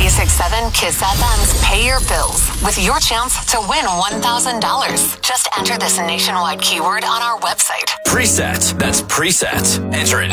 96.7 Kiss FM's Pay Your Bills with your chance to win $1,000. Just enter this nationwide keyword on our website. Preset. That's preset. Enter it